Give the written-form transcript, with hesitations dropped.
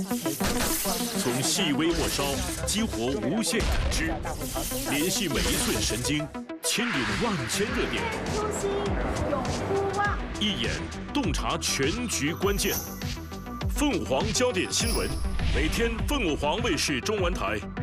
从细微末梢激活无限感知，联系每一寸神经，牵引万千热点。 初心永不忘， 一眼洞察全局关键。凤凰焦点新闻，每天凤凰卫视中文台